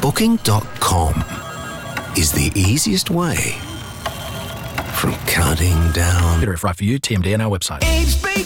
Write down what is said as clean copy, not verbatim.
Booking.com is the easiest way from counting down. Better if right for you, TMD on our website. HB